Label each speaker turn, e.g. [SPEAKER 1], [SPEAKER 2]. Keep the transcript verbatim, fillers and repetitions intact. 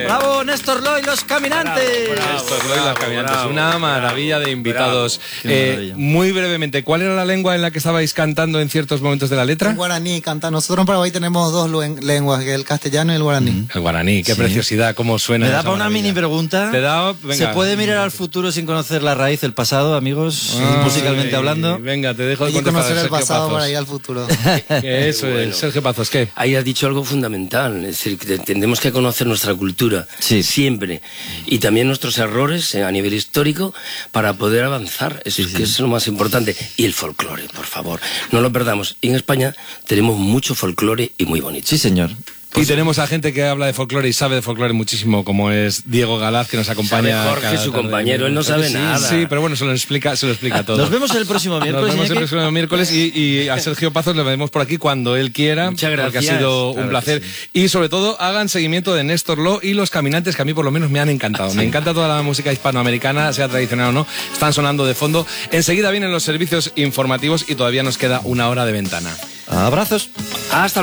[SPEAKER 1] ¡Bravo, Néstor Loy, los caminantes!
[SPEAKER 2] Bravo, bravo,
[SPEAKER 3] Néstor Loy, los
[SPEAKER 2] bravo,
[SPEAKER 3] caminantes.
[SPEAKER 2] bravo,
[SPEAKER 3] Una
[SPEAKER 2] bravo,
[SPEAKER 3] maravilla de invitados.
[SPEAKER 1] Qué
[SPEAKER 3] Eh,
[SPEAKER 1] maravilla.
[SPEAKER 3] muy brevemente, ¿cuál era la lengua en la que estabais cantando en ciertos momentos de la letra?
[SPEAKER 4] En guaraní canta. Nosotros en Paraguay tenemos dos luen- lenguas, que es el castellano y el guaraní.
[SPEAKER 1] Mm.
[SPEAKER 3] El guaraní, qué
[SPEAKER 1] Sí.
[SPEAKER 3] preciosidad, cómo suena.
[SPEAKER 1] Me da
[SPEAKER 3] esa
[SPEAKER 1] para una
[SPEAKER 3] maravilla.
[SPEAKER 1] mini pregunta.
[SPEAKER 3] Te da,
[SPEAKER 1] ¿Se
[SPEAKER 3] venga.
[SPEAKER 1] puede mirar al futuro sin conocer la raíz, el pasado, amigos?
[SPEAKER 3] Ay,
[SPEAKER 1] Musicalmente hablando.
[SPEAKER 3] Venga, te dejo de
[SPEAKER 4] Hay que
[SPEAKER 3] contestar a
[SPEAKER 4] conocer el
[SPEAKER 3] Sergio
[SPEAKER 4] pasado
[SPEAKER 3] Pazos.
[SPEAKER 4] para ir al futuro.
[SPEAKER 3] Que Eso
[SPEAKER 2] Bueno.
[SPEAKER 3] es, Sergio Pazos, ¿qué?
[SPEAKER 2] Ahí has dicho algo fundamental, es decir, que tenemos que conocer nuestra cultura,
[SPEAKER 1] Sí.
[SPEAKER 2] siempre, y también nuestros errores eh, a nivel histórico para poder avanzar, eso
[SPEAKER 1] Sí,
[SPEAKER 2] es
[SPEAKER 1] sí.
[SPEAKER 2] que es lo más importante. Y el folclore, por favor, no lo perdamos. Y en España tenemos mucho folclore y muy bonito.
[SPEAKER 1] Sí, señor.
[SPEAKER 3] Y tenemos a gente que habla de folclore y sabe de folclore muchísimo, como es Diego Galaz, que nos acompaña.
[SPEAKER 2] Sabe Jorge,
[SPEAKER 3] cada
[SPEAKER 2] su
[SPEAKER 3] tarde.
[SPEAKER 2] compañero, él no
[SPEAKER 3] Creo que
[SPEAKER 2] sabe
[SPEAKER 3] sí,
[SPEAKER 2] nada.
[SPEAKER 3] Sí, pero bueno, se lo explica, se lo explica todo.
[SPEAKER 1] Nos vemos el próximo
[SPEAKER 3] Nos
[SPEAKER 1] miércoles.
[SPEAKER 3] vemos el
[SPEAKER 1] Iñaki.
[SPEAKER 3] próximo miércoles y, y a Sergio Pazos le vemos por aquí cuando él quiera.
[SPEAKER 2] Muchas
[SPEAKER 3] Porque ha
[SPEAKER 2] gracias.
[SPEAKER 3] sido
[SPEAKER 1] Claro
[SPEAKER 3] un
[SPEAKER 1] que
[SPEAKER 3] placer. Y sobre todo, hagan seguimiento de Néstor Lo y los caminantes, que a mí por lo menos me han encantado. Me encanta toda la música hispanoamericana, sea tradicional o no. Están sonando de fondo. Enseguida vienen los servicios informativos y todavía nos queda una hora de ventana.
[SPEAKER 1] Abrazos.
[SPEAKER 2] Hasta